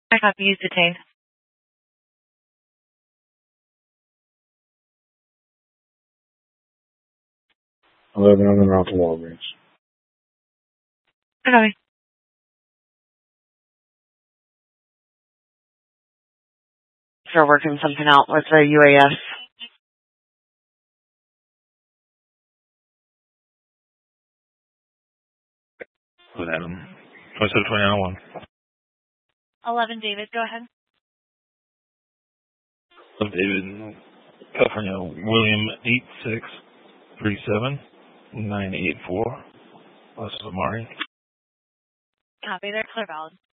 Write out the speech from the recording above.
I copy you detained. 11 on the route to Walgreens. I copy. They're working something out with the UAS. With Adam. 27-29-1. 11, David, go ahead. Of David, California, William 8637-984. West of Amari. Copy, they're clear valid.